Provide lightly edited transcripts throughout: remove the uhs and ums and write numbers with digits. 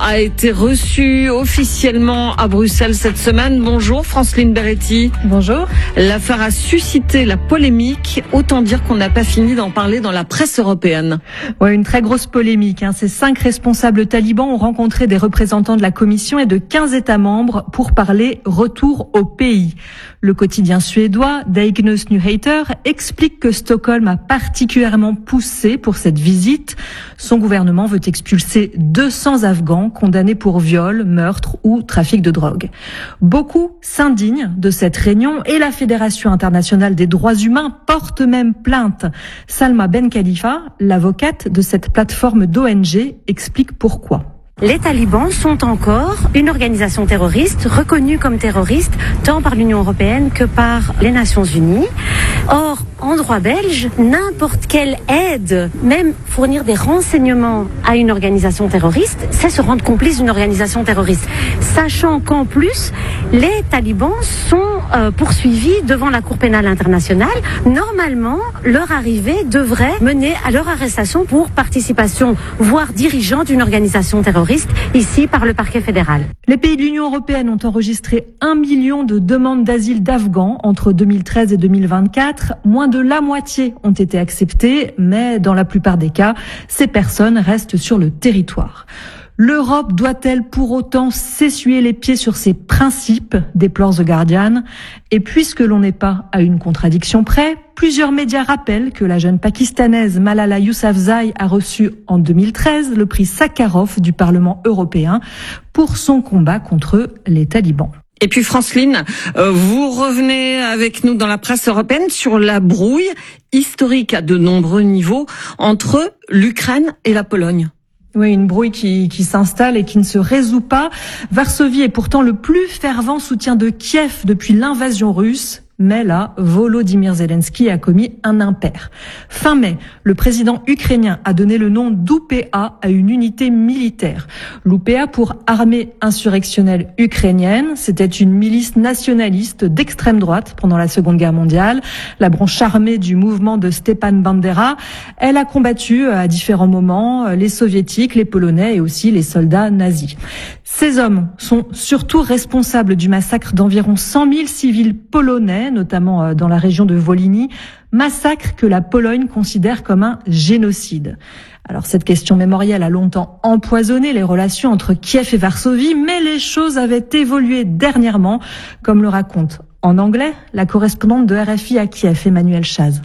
a été reçu officiellement à Bruxelles cette semaine. Bonjour Franceline Beretti. Bonjour. L'affaire a suscité la polémique. Autant dire qu'on n'a pas fini d'en parler dans la presse européenne. Ouais, une très grosse polémique. Ces 5 responsables talibans ont rencontré des représentants de la Commission et de 15 États membres pour parler retour au pays. Le quotidien suédois Dagens Nyheter explique que Stockholm a particulièrement poussé pour cette visite. Son gouvernement veut expulser 200 Afghans condamnés pour viol, meurtre ou trafic de drogue. Beaucoup s'indignent de cette réunion et la Fédération internationale des droits humains porte même plainte. Salma Ben Khalifa, l'avocate de cette plateforme d'ONG, explique pourquoi. Les talibans sont encore une organisation terroriste, reconnue comme terroriste, tant par l'Union européenne que par les Nations unies. Or, en droit belge, n'importe quelle aide, même fournir des renseignements à une organisation terroriste, c'est se rendre complice d'une organisation terroriste. Sachant qu'en plus, les talibans sont poursuivis devant la Cour pénale internationale. Normalement, leur arrivée devrait mener à leur arrestation pour participation, voire dirigeant d'une organisation terroriste, ici par le parquet fédéral. Les pays de l'Union européenne ont enregistré 1 million de demandes d'asile d'Afghans entre 2013 et 2024. Moins de la moitié ont été acceptées, mais dans la plupart des cas, ces personnes restent sur le territoire. L'Europe doit-elle pour autant s'essuyer les pieds sur ses principes, déplore The Guardian? Et puisque l'on n'est pas à une contradiction près, plusieurs médias rappellent que la jeune pakistanaise Malala Yousafzai a reçu en 2013 le prix Sakharov du Parlement européen pour son combat contre les talibans. Et puis Franceline, vous revenez avec nous dans la presse européenne sur la brouille historique à de nombreux niveaux entre l'Ukraine et la Pologne. Oui, une brouille qui s'installe et qui ne se résout pas. Varsovie est pourtant le plus fervent soutien de Kiev depuis l'invasion russe. Mais là, Volodymyr Zelensky a commis un impair. Fin mai, le président ukrainien a donné le nom d'UPA à une unité militaire. L'UPA pour Armée insurrectionnelle ukrainienne, c'était une milice nationaliste d'extrême droite pendant la Seconde Guerre mondiale, la branche armée du mouvement de Stepan Bandera. Elle a combattu à différents moments les soviétiques, les polonais et aussi les soldats nazis. Ces hommes sont surtout responsables du massacre d'environ 100 000 civils polonais, notamment dans la région de Volhynie, massacre que la Pologne considère comme un génocide. Alors cette question mémorielle a longtemps empoisonné les relations entre Kiev et Varsovie, mais les choses avaient évolué dernièrement, comme le raconte en anglais la correspondante de RFI à Kiev, Emmanuelle Chaz.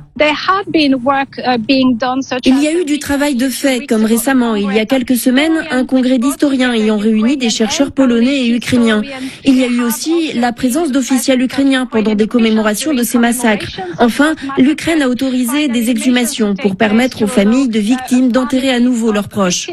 Il y a eu du travail de fait, comme récemment, il y a quelques semaines, un congrès d'historiens ayant réuni des chercheurs polonais et ukrainiens. Il y a eu aussi la présence d'officiels ukrainiens pendant des commémorations de ces massacres. Enfin, l'Ukraine a autorisé des exhumations pour permettre aux familles de victimes d'enterrer à nouveau leurs proches.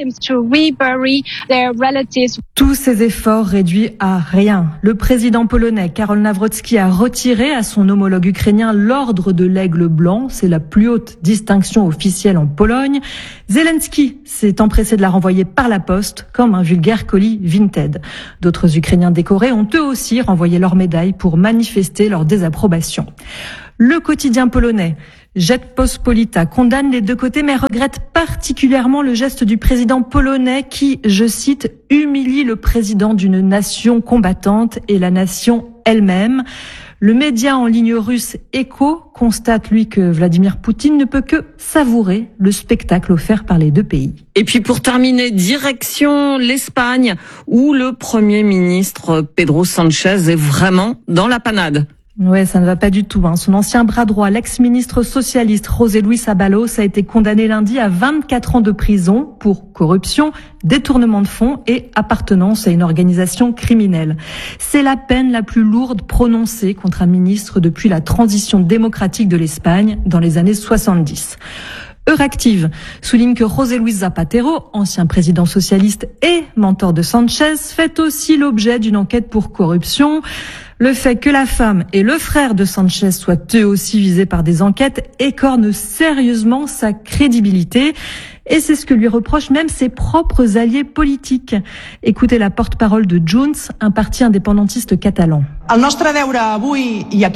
Tous ces efforts réduits à rien. Le président polonais Karol Nawrocki a retiré à son homologue ukrainien l'ordre de l'Aigle blanc. C'est la plus haute distinction officielle en Pologne. Zelensky s'est empressé de la renvoyer par la poste comme un vulgaire colis Vinted. D'autres Ukrainiens décorés ont eux aussi renvoyé leur médaille pour manifester leur désapprobation. Le quotidien polonais Rzeczpospolita condamne les deux côtés mais regrette particulièrement le geste du président polonais qui, je cite, humilie le président d'une nation combattante et la nation elle-même. Le média en ligne russe Echo constate, lui, que Vladimir Poutine ne peut que savourer le spectacle offert par les deux pays. Et puis pour terminer, direction l'Espagne, où le Premier ministre Pedro Sánchez est vraiment dans la panade. Ouais, ça ne va pas du tout. Son ancien bras droit, l'ex-ministre socialiste José Luis Ábalos, a été condamné lundi à 24 ans de prison pour corruption, détournement de fonds et appartenance à une organisation criminelle. C'est la peine la plus lourde prononcée contre un ministre depuis la transition démocratique de l'Espagne dans les années 70. Euractiv souligne que José Luis Zapatero, ancien président socialiste et mentor de Sanchez, fait aussi l'objet d'une enquête pour corruption. Le fait que la femme et le frère de Sanchez soient eux aussi visés par des enquêtes écorne sérieusement sa crédibilité. Et c'est ce que lui reprochent même ses propres alliés politiques. Écoutez la porte-parole de Junts, un parti indépendantiste catalan.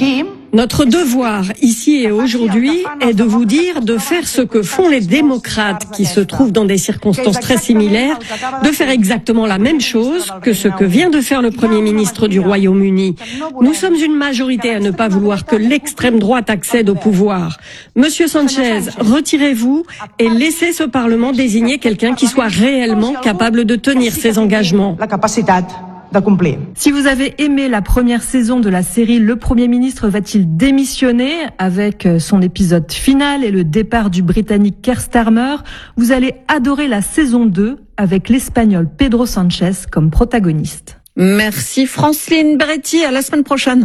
Notre devoir, ici et aujourd'hui, est de vous dire de faire ce que font les démocrates, qui se trouvent dans des circonstances très similaires, de faire exactement la même chose que ce que vient de faire le Premier ministre du Royaume-Uni. Nous sommes une majorité à ne pas vouloir que l'extrême droite accède au pouvoir. Monsieur Sanchez, retirez-vous et laissez ce Parlement désigner quelqu'un qui soit réellement capable de tenir ses engagements. Si vous avez aimé la première saison de la série, le Premier ministre va-t-il démissionner avec son épisode final et le départ du Britannique Keir Starmer? Vous allez adorer la saison 2 avec l'Espagnol Pedro Sanchez comme protagoniste. Merci Franceline Beretti, à la semaine prochaine.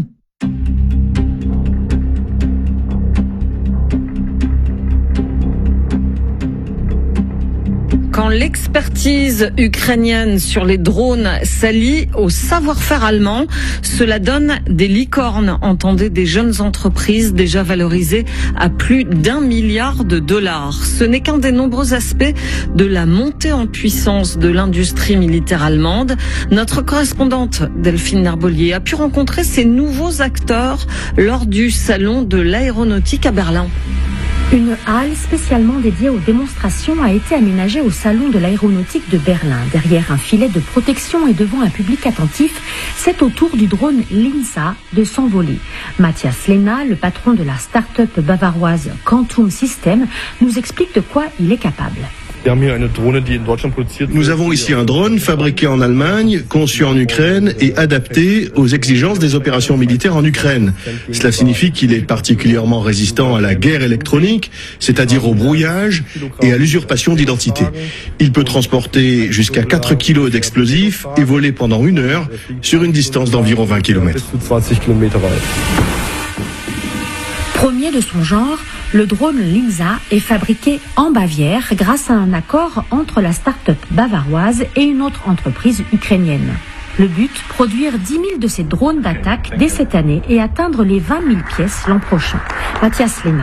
Quand l'expertise ukrainienne sur les drones s'allie au savoir-faire allemand, cela donne des licornes, entendez, des jeunes entreprises déjà valorisées à plus d'1 milliard de dollars. Ce n'est qu'un des nombreux aspects de la montée en puissance de l'industrie militaire allemande. Notre correspondante Delphine Narbolier a pu rencontrer ces nouveaux acteurs lors du salon de l'aéronautique à Berlin. Une halle spécialement dédiée aux démonstrations a été aménagée au salon de l'aéronautique de Berlin. Derrière un filet de protection et devant un public attentif, c'est au tour du drone Linsa de s'envoler. Matthias Lehner, le patron de la start-up bavaroise Quantum System, nous explique de quoi il est capable. Nous avons ici un drone fabriqué en Allemagne, conçu en Ukraine et adapté aux exigences des opérations militaires en Ukraine. Cela signifie qu'il est particulièrement résistant à la guerre électronique, c'est-à-dire au brouillage et à l'usurpation d'identité. Il peut transporter jusqu'à 4 kg d'explosifs et voler pendant 1 heure sur une distance d'environ 20 km. Premier de son genre, le drone Linsa est fabriqué en Bavière grâce à un accord entre la start-up bavaroise et une autre entreprise ukrainienne. Le but, produire 10 000 de ces drones d'attaque dès cette année et atteindre les 20 000 pièces l'an prochain. Matthias Lehner.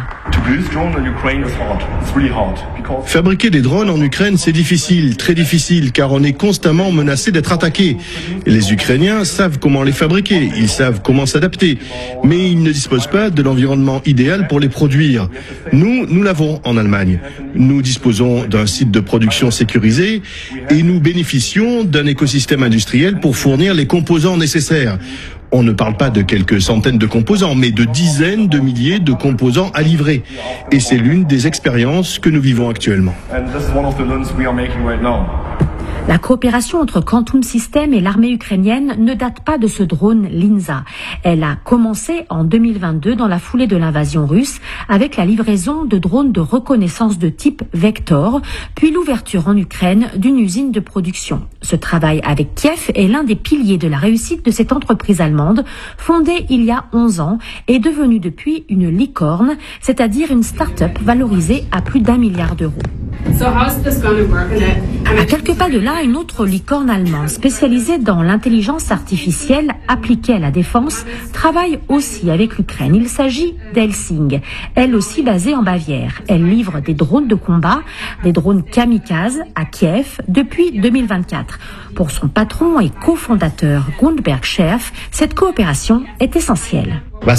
Fabriquer des drones en Ukraine, c'est difficile, très difficile, car on est constamment menacé d'être attaqué. Les Ukrainiens savent comment les fabriquer, ils savent comment s'adapter, mais ils ne disposent pas de l'environnement idéal pour les produire. Nous l'avons en Allemagne. Nous disposons d'un site de production sécurisé et nous bénéficions d'un écosystème industriel pour fournir les composants nécessaires. On ne parle pas de quelques centaines de composants, mais de dizaines de milliers de composants à livrer. Et c'est l'une des expériences que nous vivons actuellement. La coopération entre Quantum System et l'armée ukrainienne ne date pas de ce drone Linsa. Elle a commencé en 2022 dans la foulée de l'invasion russe avec la livraison de drones de reconnaissance de type Vector, puis l'ouverture en Ukraine d'une usine de production. Ce travail avec Kiev est l'un des piliers de la réussite de cette entreprise allemande, fondée il y a 11 ans et devenue depuis une licorne, c'est-à-dire une start-up valorisée à plus d'1 milliard d'euros. À quelques pas de là, une autre licorne allemande spécialisée dans l'intelligence artificielle appliquée à la défense travaille aussi avec l'Ukraine. Il s'agit d'Helsing, elle aussi basée en Bavière. Elle livre des drones de combat, des drones kamikazes à Kiev depuis 2024. Pour son patron et cofondateur Gundberg Scherf, cette coopération est essentielle.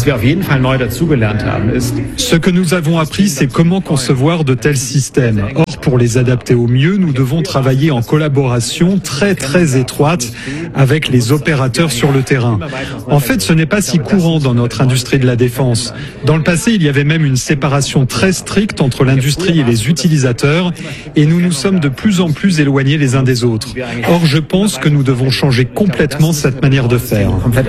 Ce que nous avons appris, c'est comment concevoir de tels systèmes. Or, pour les adapter au mieux, nous devons travailler en collaboration très étroite avec les opérateurs sur le terrain. En fait, ce n'est pas si courant dans notre industrie de la défense. Dans le passé, il y avait même une séparation très stricte entre l'industrie et les utilisateurs, et nous nous sommes de plus en plus éloignés les uns des autres. Or, je pense que nous devons changer complètement cette manière de faire.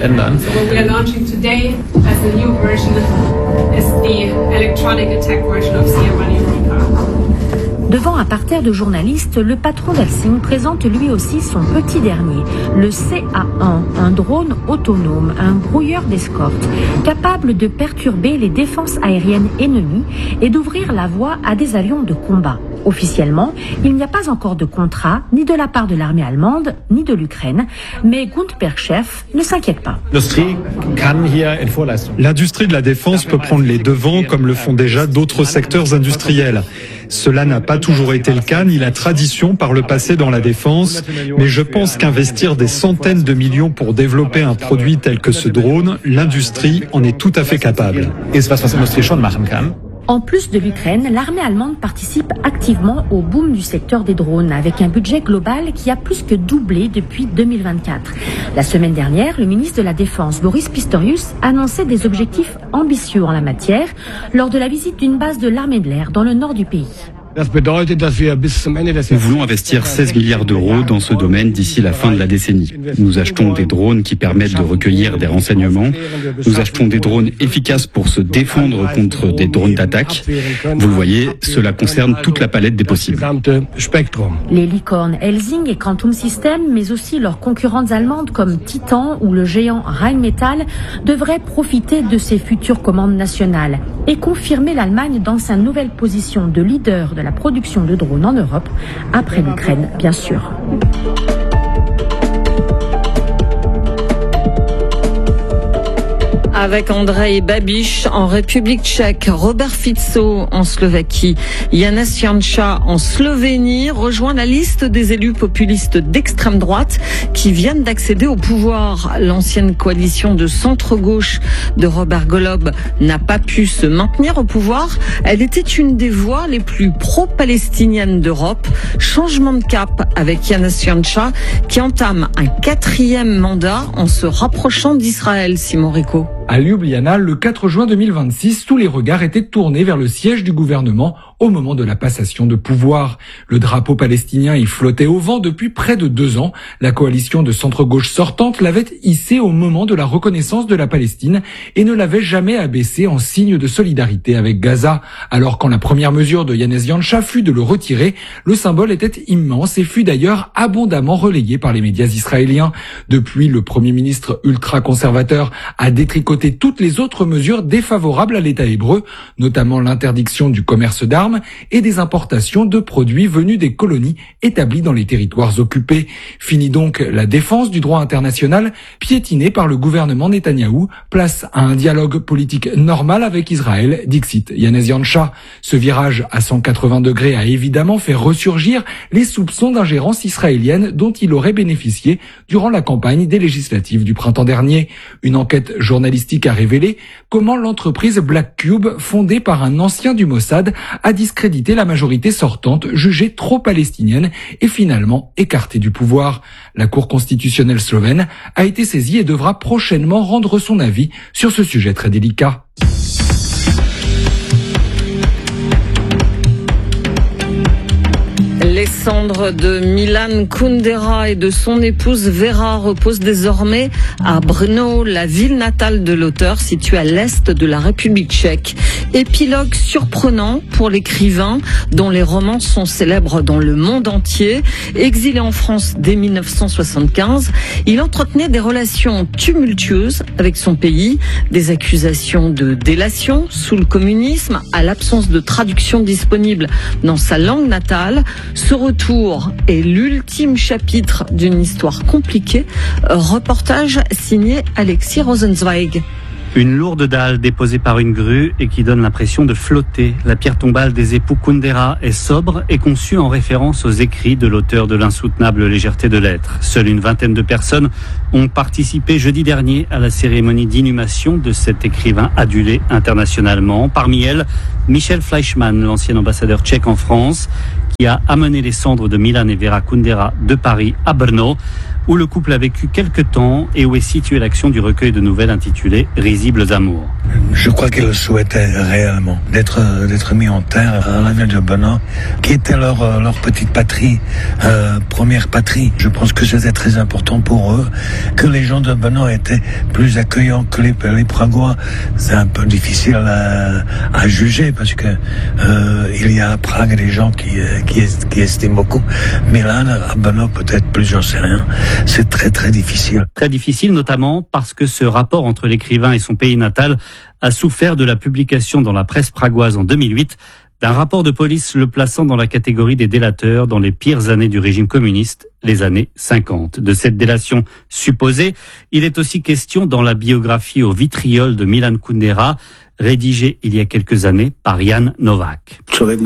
As the new version is the electronic attack version of CM1 Europa. Devant un parterre de journalistes, le patron d'Helsing présente lui aussi son petit dernier, le CA1, un drone autonome, un brouilleur d'escorte, capable de perturber les défenses aériennes ennemies et d'ouvrir la voie à des avions de combat. Officiellement, il n'y a pas encore de contrat, ni de la part de l'armée allemande, ni de l'Ukraine, mais Gundberg-Chef ne s'inquiète pas. L'industrie de la défense peut prendre les devants comme le font déjà d'autres secteurs industriels. Cela n'a pas toujours été le cas, ni la tradition par le passé dans la défense, mais je pense qu'investir des centaines de millions pour développer un produit tel que ce drone, l'industrie en est tout à fait capable. En plus de l'Ukraine, l'armée allemande participe activement au boom du secteur des drones avec un budget global qui a plus que doublé depuis 2024. La semaine dernière, le ministre de la Défense, Boris Pistorius, annonçait des objectifs ambitieux en la matière lors de la visite d'une base de l'armée de l'air dans le nord du pays. Nous voulons investir 16 milliards d'euros dans ce domaine d'ici la fin de la décennie. Nous achetons des drones qui permettent de recueillir des renseignements. Nous achetons des drones efficaces pour se défendre contre des drones d'attaque. Vous le voyez, cela concerne toute la palette des possibles. Les licornes Helsing et Quantum Systems, mais aussi leurs concurrentes allemandes comme Titan ou le géant Rheinmetall, devraient profiter de ces futures commandes nationales et confirmer l'Allemagne dans sa nouvelle position de leader de la production de drones en Europe, après l'Ukraine, bien sûr. Avec Andrej Babiš en République tchèque, Robert Fico en Slovaquie, Janez Janša en Slovénie rejoint la liste des élus populistes d'extrême droite qui viennent d'accéder au pouvoir. L'ancienne coalition de centre-gauche de Robert Golob n'a pas pu se maintenir au pouvoir. Elle était une des voix les plus pro-palestiniennes d'Europe. Changement de cap avec Janez Janša qui entame un 4e mandat en se rapprochant d'Israël. Simon Rico. À Ljubljana, le 4 juin 2026, tous les regards étaient tournés vers le siège du gouvernement au moment de la passation de pouvoir. Le drapeau palestinien y flottait au vent depuis près de 2 ans. La coalition de centre-gauche sortante l'avait hissé au moment de la reconnaissance de la Palestine et ne l'avait jamais abaissé en signe de solidarité avec Gaza. Alors quand la première mesure de Janez Janša fut de le retirer, le symbole était immense et fut d'ailleurs abondamment relayé par les médias israéliens. Depuis, le Premier ministre ultra-conservateur a détricoté toutes les autres mesures défavorables à l'État hébreu, notamment l'interdiction du commerce d'armes et des importations de produits venus des colonies établies dans les territoires occupés. Fini donc la défense du droit international, piétinée par le gouvernement Netanyahou, place à un dialogue politique normal avec Israël, dixit Janez Janša. Ce virage à 180 degrés a évidemment fait ressurgir les soupçons d'ingérence israélienne dont il aurait bénéficié durant la campagne des législatives du printemps dernier. Une enquête journalistique a révélé comment l'entreprise Black Cube, fondée par un ancien du Mossad, a discrédité la majorité sortante jugée trop palestinienne et finalement écartée du pouvoir. La Cour constitutionnelle slovène a été saisie et devra prochainement rendre son avis sur ce sujet très délicat. Les cendres de Milan Kundera et de son épouse Vera reposent désormais à Brno, la ville natale de l'auteur située à l'est de la République tchèque. Épilogue surprenant pour l'écrivain dont les romans sont célèbres dans le monde entier. Exilé en France dès 1975, il entretenait des relations tumultueuses avec son pays, des accusations de délation sous le communisme, à l'absence de traduction disponible dans sa langue natale. Ce retour est l'ultime chapitre d'une histoire compliquée. Reportage signé Alexis Rosenzweig. Une lourde dalle déposée par une grue et qui donne l'impression de flotter. La pierre tombale des époux Kundera est sobre et conçue en référence aux écrits de l'auteur de l'insoutenable légèreté de l'être. Seule une vingtaine de personnes ont participé jeudi dernier à la cérémonie d'inhumation de cet écrivain adulé internationalement. Parmi elles, Michel Fleischmann, l'ancien ambassadeur tchèque en France, qui a amené les cendres de Milan et Vera Kundera de Paris à Brno, où le couple a vécu quelques temps et où est située l'action du recueil de nouvelles intitulé « Risibles amours ». Je crois qu'ils souhaitaient réellement d'être mis en terre à la ville de Brno, qui était leur petite patrie, première patrie. Je pense que c'était très important pour eux, que les gens de Brno étaient plus accueillants que les Pragois. C'est un peu difficile à juger parce que il y a à Prague des gens qui estiment beaucoup. Milan, à Brno peut-être plus, j'en sais rien. C'est très très difficile. Très difficile notamment parce que ce rapport entre l'écrivain et son pays natal a souffert de la publication dans la presse pragoise en 2008 d'un rapport de police le plaçant dans la catégorie des délateurs dans les pires années du régime communiste, les années 50. De cette délation supposée, il est aussi question dans la biographie au vitriol de Milan Kundera, rédigée il y a quelques années par Jan Novák.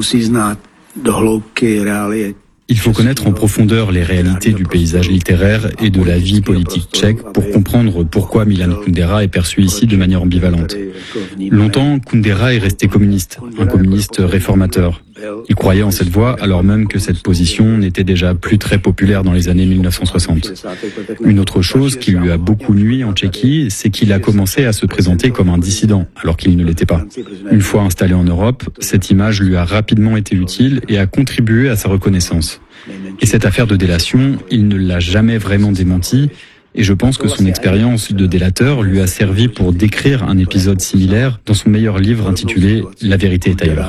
Il faut connaître en profondeur les réalités du paysage littéraire et de la vie politique tchèque pour comprendre pourquoi Milan Kundera est perçu ici de manière ambivalente. Longtemps, Kundera est resté communiste, un communiste réformateur. Il croyait en cette voie alors même que cette position n'était déjà plus très populaire dans les années 1960. Une autre chose qui lui a beaucoup nui en Tchéquie, c'est qu'il a commencé à se présenter comme un dissident alors qu'il ne l'était pas. Une fois installé en Europe, cette image lui a rapidement été utile et a contribué à sa reconnaissance. Et cette affaire de délation, il ne l'a jamais vraiment démentie. Et je pense que son expérience de délateur lui a servi pour décrire un épisode similaire dans son meilleur livre intitulé « La vérité est ailleurs ».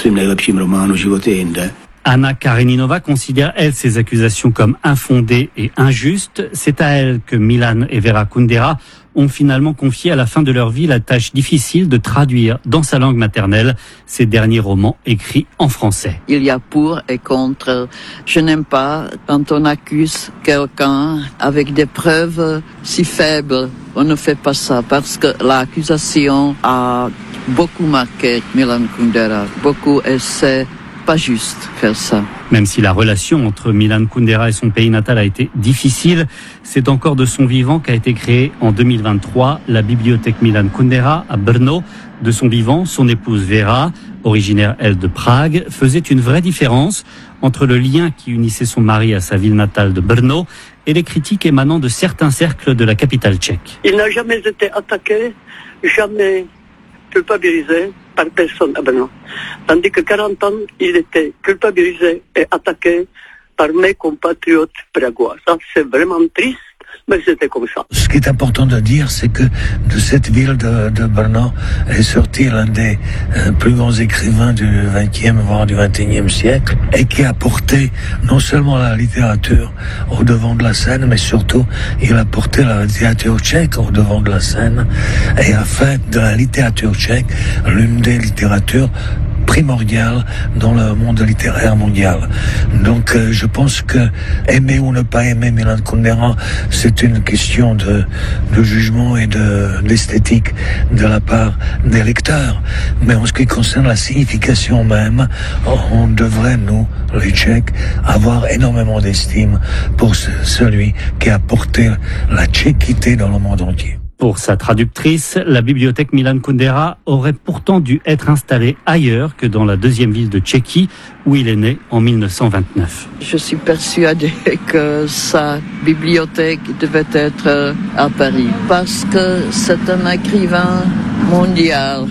Anna Kareninova considère, elle, ces accusations comme infondées et injustes. C'est à elle que Milan et Vera Kundera ont finalement confié à la fin de leur vie la tâche difficile de traduire dans sa langue maternelle ces derniers romans écrits en français. Il y a pour et contre. Je n'aime pas quand on accuse quelqu'un avec des preuves si faibles. On ne fait pas ça parce que l'accusation a beaucoup marqué Milan Kundera. Beaucoup et c'est pas juste faire ça. Même si la relation entre Milan Kundera et son pays natal a été difficile, c'est encore de son vivant qu'a été créée en 2023 la bibliothèque Milan Kundera à Brno. De son vivant, son épouse Vera, originaire elle de Prague, faisait une vraie différence entre le lien qui unissait son mari à sa ville natale de Brno et les critiques émanant de certains cercles de la capitale tchèque. Il n'a jamais été attaqué, jamais culpabilisé par personne à Brno. Tandis que 40 ans, il était culpabilisé et attaqué par mes compatriotes pragois. Ça, c'est vraiment triste, mais c'était comme ça. Ce qui est important de dire, c'est que de cette ville de Brno est sorti l'un des plus grands écrivains du XXe, voire du XXIe siècle, et qui a porté non seulement la littérature au devant de la scène, mais surtout, il a porté la littérature tchèque au devant de la scène, et a fait de la littérature tchèque l'une des littératures primordial dans le monde littéraire mondial. Donc je pense que aimer ou ne pas aimer Milan Kundera, c'est une question de jugement et d'esthétique de la part des lecteurs. Mais en ce qui concerne la signification même, on devrait, nous, les Tchèques, avoir énormément d'estime pour celui qui a porté la tchéquité dans le monde entier. Pour sa traductrice, la bibliothèque Milan Kundera aurait pourtant dû être installée ailleurs que dans la deuxième ville de Tchéquie, où il est né en 1929. Je suis persuadée que sa bibliothèque devait être à Paris, parce que c'est un écrivain mondial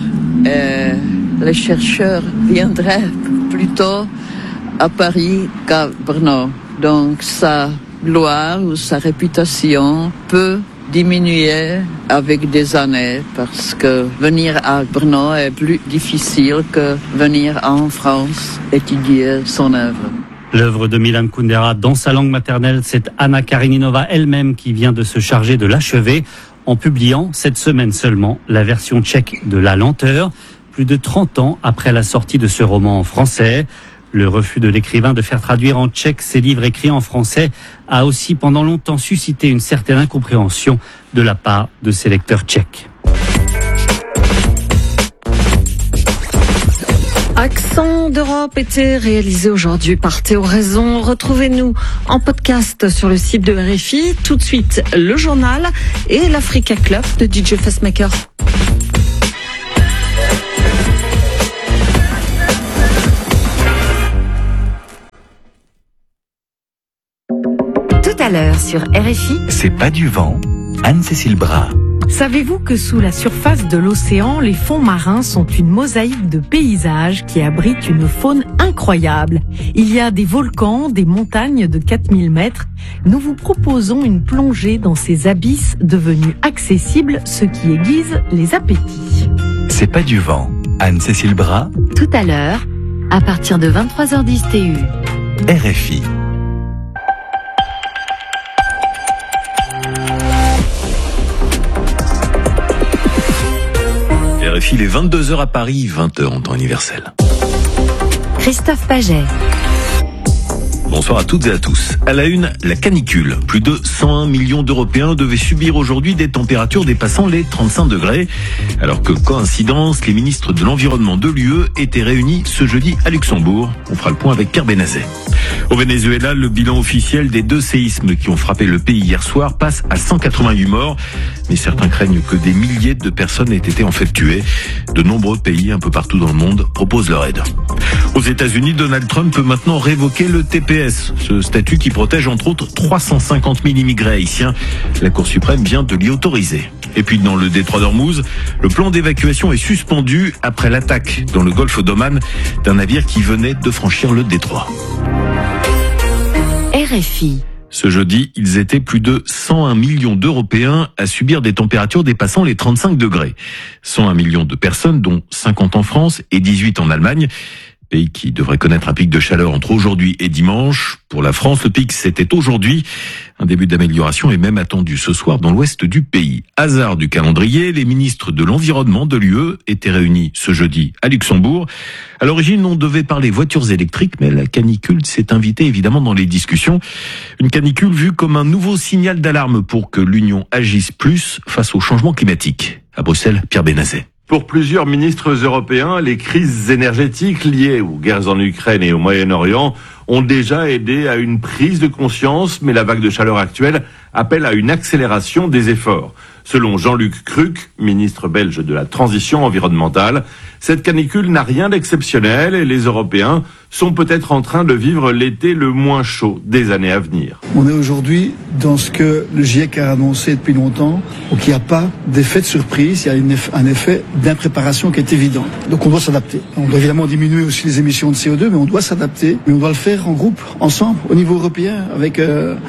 et les chercheurs viendraient plutôt à Paris qu'à Brno. Donc sa gloire ou sa réputation peut diminuer avec des années parce que venir à Brno est plus difficile que venir en France étudier son œuvre. L'œuvre de Milan Kundera dans sa langue maternelle, c'est Anna Kareninova elle-même qui vient de se charger de l'achever en publiant cette semaine seulement la version tchèque de La Lenteur, plus de 30 ans après la sortie de ce roman en français. Le refus de l'écrivain de faire traduire en tchèque ses livres écrits en français a aussi pendant longtemps suscité une certaine incompréhension de la part de ses lecteurs tchèques. Accent d'Europe était réalisé aujourd'hui par Théo Raison. Retrouvez-nous en podcast sur le site de RFI. Tout de suite, le journal et l'Africa Club de DJ Fastmaker. Tout à l'heure sur RFI. C'est pas du vent. Anne-Cécile Bras. Savez-vous que sous la surface de l'océan, les fonds marins sont une mosaïque de paysages qui abritent une faune incroyable. Il y a des volcans, des montagnes de 4000 mètres. Nous vous proposons une plongée dans ces abysses devenus accessibles, ce qui aiguise les appétits. C'est pas du vent. Anne-Cécile Bras. Tout à l'heure, à partir de 23h10 TU. RFI. RFI, il est 22h à Paris, 20h en temps universel. Christophe Paget. Bonsoir à toutes et à tous. À la une, la canicule. Plus de 101 millions d'Européens devaient subir aujourd'hui des températures dépassant les 35 degrés. Alors que, coïncidence, les ministres de l'Environnement de l'UE étaient réunis ce jeudi à Luxembourg. On fera le point avec Pierre Benazet. Au Venezuela, le bilan officiel des 2 séismes qui ont frappé le pays hier soir passe à 188 morts. Mais certains craignent que des milliers de personnes aient été en fait tuées. De nombreux pays, un peu partout dans le monde, proposent leur aide. Aux États-Unis, Donald Trump peut maintenant révoquer le TPS, ce statut qui protège entre autres 350 000 immigrés haïtiens. La Cour suprême vient de l'y autoriser. Et puis dans le détroit d'Ormuz, le plan d'évacuation est suspendu après l'attaque dans le golfe d'Oman d'un navire qui venait de franchir le détroit. RFI. Ce jeudi, ils étaient plus de 101 millions d'Européens à subir des températures dépassant les 35 degrés. 101 millions de personnes, dont 50 en France et 18 en Allemagne. Pays qui devrait connaître un pic de chaleur entre aujourd'hui et dimanche. Pour la France, le pic, c'était aujourd'hui. Un début d'amélioration est même attendu ce soir dans l'ouest du pays. Hasard du calendrier, les ministres de l'Environnement de l'UE étaient réunis ce jeudi à Luxembourg. À l'origine, on devait parler voitures électriques, mais la canicule s'est invitée évidemment dans les discussions. Une canicule vue comme un nouveau signal d'alarme pour que l'Union agisse plus face au changement climatique. À Bruxelles, Pierre Benazet. Pour plusieurs ministres européens, les crises énergétiques liées aux guerres en Ukraine et au Moyen-Orient ont déjà aidé à une prise de conscience, mais la vague de chaleur actuelle appelle à une accélération des efforts. Selon Jean-Luc Cruc, ministre belge de la transition environnementale, cette canicule n'a rien d'exceptionnel et les Européens sont peut-être en train de vivre l'été le moins chaud des années à venir. On est aujourd'hui dans ce que le GIEC a annoncé depuis longtemps, donc il n'y a pas d'effet de surprise, il y a un effet d'impréparation qui est évident. Donc on doit s'adapter. On doit évidemment diminuer aussi les émissions de CO2, mais on doit s'adapter, mais on doit le faire en groupe, ensemble, au niveau européen, avec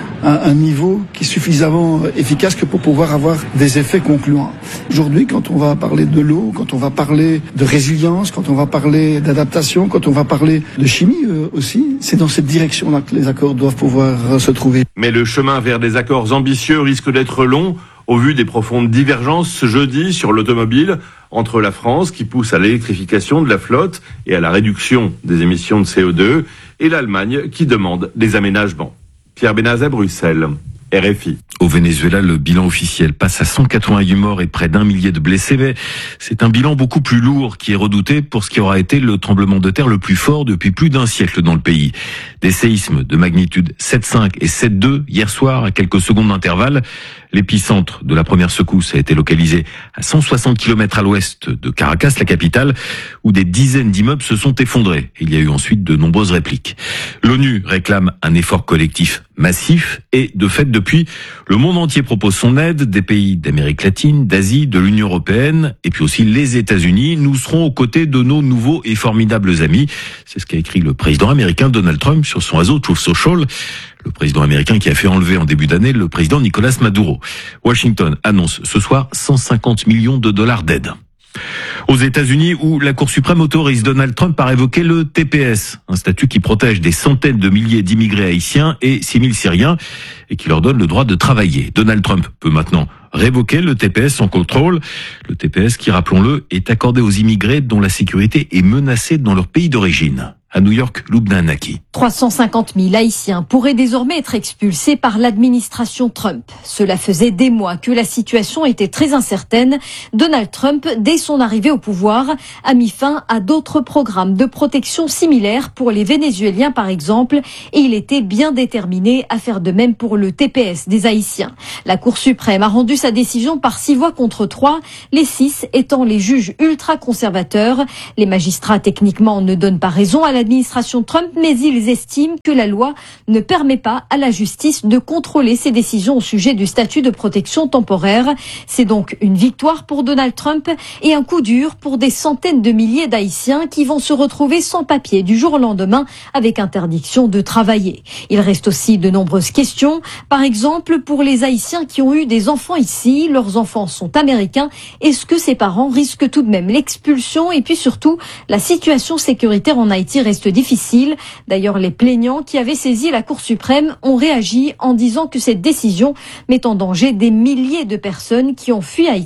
un niveau qui est suffisamment efficace que pour pouvoir avoir des effets concluants. Aujourd'hui, quand on va parler de l'eau, quand on va parler de résilience, quand on va parler d'adaptation, quand on va parler de chimie aussi, c'est dans cette direction-là que les accords doivent pouvoir se trouver. Mais le chemin vers des accords ambitieux risque d'être long, au vu des profondes divergences ce jeudi sur l'automobile entre la France, qui pousse à l'électrification de la flotte et à la réduction des émissions de CO2, et l'Allemagne, qui demande des aménagements. Pierre Benazet, Bruxelles. RFI. Au Venezuela, le bilan officiel passe à 188 morts et près d'1 millier de blessés, mais c'est un bilan beaucoup plus lourd qui est redouté pour ce qui aura été le tremblement de terre le plus fort depuis plus d'un siècle dans le pays. Des séismes de magnitude 7,5 et 7,2 hier soir à quelques secondes d'intervalle. L'épicentre de la première secousse a été localisé à 160 km à l'ouest de Caracas, la capitale, où des dizaines d'immeubles se sont effondrés. Il y a eu ensuite de nombreuses répliques. L'ONU réclame un effort collectif massif et, de fait, depuis, le monde entier propose son aide, des pays d'Amérique latine, d'Asie, de l'Union européenne, et puis aussi les États-Unis. Nous serons aux côtés de nos nouveaux et formidables amis. C'est ce qu'a écrit le président américain Donald Trump sur son réseau Truth Social. Le président américain qui a fait enlever en début d'année le président Nicolas Maduro. Washington annonce ce soir 150 millions de dollars d'aide. Aux États-Unis, où la Cour suprême autorise Donald Trump à révoquer le TPS, un statut qui protège des centaines de milliers d'immigrés haïtiens et 6 000 Syriens et qui leur donne le droit de travailler. Donald Trump peut maintenant révoquer le TPS sans contrôle. Le TPS qui, rappelons-le, est accordé aux immigrés dont la sécurité est menacée dans leur pays d'origine. À New York, Lubna Anaki. 350 000 Haïtiens pourraient désormais être expulsés par l'administration Trump. Cela faisait des mois que la situation était très incertaine. Donald Trump, dès son arrivée au pouvoir, a mis fin à d'autres programmes de protection similaires pour les Vénézuéliens par exemple, et il était bien déterminé à faire de même pour le TPS des Haïtiens. La Cour suprême a rendu sa décision par 6 voix contre 3, les 6 étant les juges ultra-conservateurs. Les magistrats techniquement ne donnent pas raison à l'administration Trump, mais ils estiment que la loi ne permet pas à la justice de contrôler ses décisions au sujet du statut de protection temporaire. C'est donc une victoire pour Donald Trump et un coup dur pour des centaines de milliers d'Haïtiens qui vont se retrouver sans papier du jour au lendemain avec interdiction de travailler. Il reste aussi de nombreuses questions. Par exemple, pour les Haïtiens qui ont eu des enfants ici, leurs enfants sont américains. Est-ce que ces parents risquent tout de même l'expulsion? Et puis surtout, la situation sécuritaire en Haïti reste difficile. D'ailleurs, les plaignants qui avaient saisi la Cour suprême ont réagi en disant que cette décision met en danger des milliers de personnes qui ont fui Haïti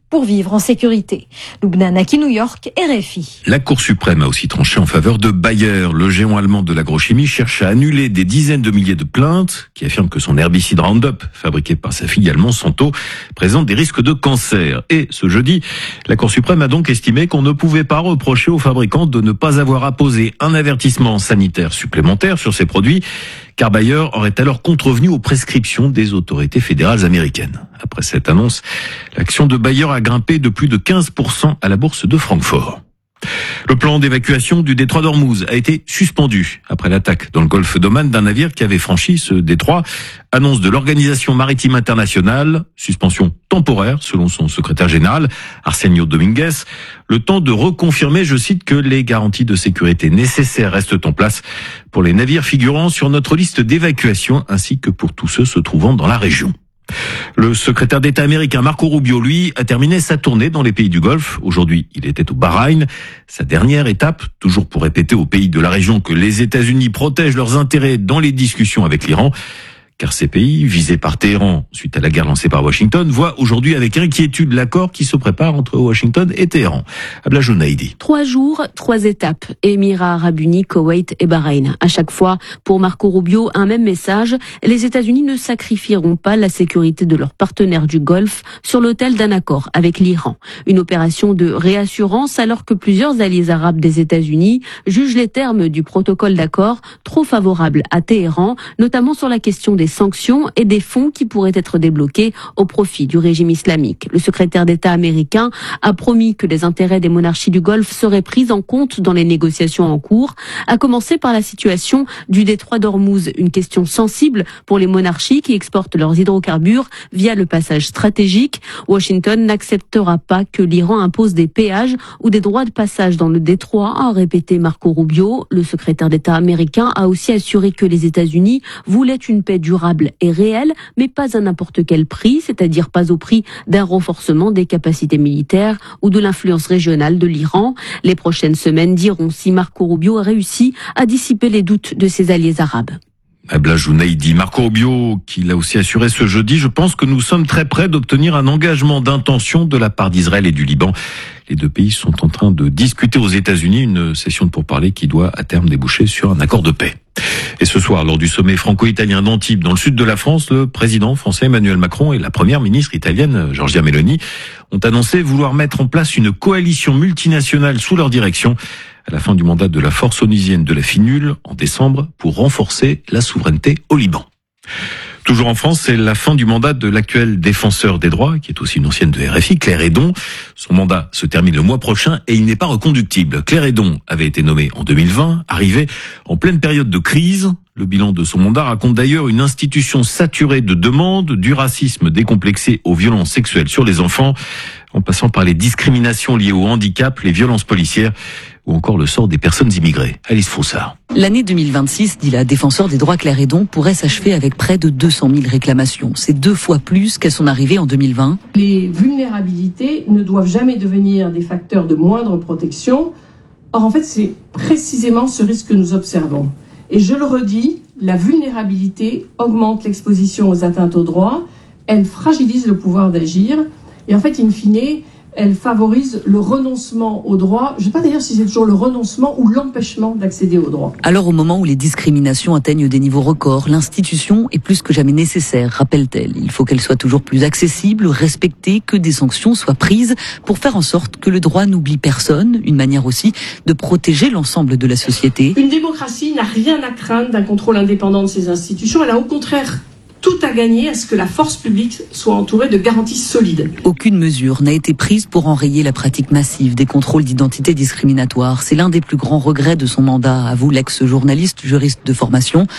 pour vivre en sécurité. Lubna Naki, New York, RFI. La Cour suprême a aussi tranché en faveur de Bayer. Le géant allemand de l'agrochimie cherche à annuler des dizaines de milliers de plaintes qui affirment que son herbicide Roundup, fabriqué par sa filiale Monsanto, présente des risques de cancer. Et ce jeudi, la Cour suprême a donc estimé qu'on ne pouvait pas reprocher aux fabricants de ne pas avoir apposé un avertissement sanitaire supplémentaire sur ces produits, car Bayer aurait alors contrevenu aux prescriptions des autorités fédérales américaines. Après cette annonce, l'action de Bayer a grimpé de plus de 15% à la bourse de Francfort. Le plan d'évacuation du détroit d'Ormuz a été suspendu après l'attaque dans le golfe d'Oman d'un navire qui avait franchi ce détroit. Annonce de l'Organisation maritime internationale, suspension temporaire selon son secrétaire général Arsenio Dominguez, le temps de reconfirmer, je cite, que les garanties de sécurité nécessaires restent en place pour les navires figurant sur notre liste d'évacuation ainsi que pour tous ceux se trouvant dans la région. Le secrétaire d'État américain Marco Rubio, lui, a terminé sa tournée dans les pays du Golfe. Aujourd'hui, il était au Bahreïn. Sa dernière étape, toujours pour répéter aux pays de la région que les États-Unis protègent leurs intérêts dans les discussions avec l'Iran. Car ces pays, visés par Téhéran suite à la guerre lancée par Washington, voient aujourd'hui avec inquiétude l'accord qui se prépare entre Washington et Téhéran. Abla Jounaïdi. 3 jours, 3 étapes. Émirats arabes unis, Koweït et Bahreïn. À chaque fois, pour Marco Rubio, un même message. Les États-Unis ne sacrifieront pas la sécurité de leurs partenaires du Golfe sur l'autel d'un accord avec l'Iran. Une opération de réassurance alors que plusieurs alliés arabes des États-Unis jugent les termes du protocole d'accord trop favorables à Téhéran, notamment sur la question des sanctions et des fonds qui pourraient être débloqués au profit du régime islamique. Le secrétaire d'État américain a promis que les intérêts des monarchies du Golfe seraient pris en compte dans les négociations en cours, à commencer par la situation du détroit d'Ormuz, une question sensible pour les monarchies qui exportent leurs hydrocarbures via le passage stratégique. Washington n'acceptera pas que l'Iran impose des péages ou des droits de passage dans le détroit, a répété Marco Rubio. Le secrétaire d'État américain a aussi assuré que les États-Unis voulaient une paix durable et réelle, mais pas à n'importe quel prix, c'est-à-dire pas au prix d'un renforcement des capacités militaires ou de l'influence régionale de l'Iran. Les prochaines semaines diront si Marco Rubio a réussi à dissiper les doutes de ses alliés arabes. Abla Jounaïdi, Marco Rubio, qui l'a aussi assuré ce jeudi, je pense que nous sommes très près d'obtenir un engagement d'intention de la part d'Israël et du Liban. Les deux pays sont en train de discuter aux États-Unis une session de pourparlers qui doit à terme déboucher sur un accord de paix. Et ce soir, lors du sommet franco-italien d'Antibes, dans le sud de la France, le président français Emmanuel Macron et la première ministre italienne Giorgia Meloni ont annoncé vouloir mettre en place une coalition multinationale sous leur direction à la fin du mandat de la force onusienne de la FINUL en décembre pour renforcer la souveraineté au Liban. Toujours en France, c'est la fin du mandat de l'actuel défenseur des droits, qui est aussi une ancienne de RFI, Claire Hédon. Son mandat se termine le mois prochain et il n'est pas reconductible. Claire Hédon avait été nommée en 2020, arrivée en pleine période de crise. Le bilan de son mandat raconte d'ailleurs une institution saturée de demandes, du racisme décomplexé aux violences sexuelles sur les enfants, en passant par les discriminations liées au handicap, les violences policières ou encore le sort des personnes immigrées. Alice Froussard. L'année 2026, dit la défenseur des droits Claire Hédon, pourrait s'achever avec près de 200 000 réclamations. C'est 2 fois plus qu'à son arrivée en 2020. Les vulnérabilités ne doivent jamais devenir des facteurs de moindre protection. Or, en fait, c'est précisément ce risque que nous observons. Et je le redis, la vulnérabilité augmente l'exposition aux atteintes aux droits, elle fragilise le pouvoir d'agir, et en fait, in fine, elle favorise le renoncement aux droits. Je ne sais pas d'ailleurs si c'est toujours le renoncement ou l'empêchement d'accéder aux droits. Alors au moment où les discriminations atteignent des niveaux records, l'institution est plus que jamais nécessaire, rappelle-t-elle. Il faut qu'elle soit toujours plus accessible, respectée, que des sanctions soient prises pour faire en sorte que le droit n'oublie personne, une manière aussi de protéger l'ensemble de la société. Une démocratie n'a rien à craindre d'un contrôle indépendant de ses institutions. Elle a au contraire tout à gagner à ce que la force publique soit entourée de garanties solides. Aucune mesure n'a été prise pour enrayer la pratique massive des contrôles d'identité discriminatoires. C'est l'un des plus grands regrets de son mandat, avoue l'ex-journaliste juriste de formation.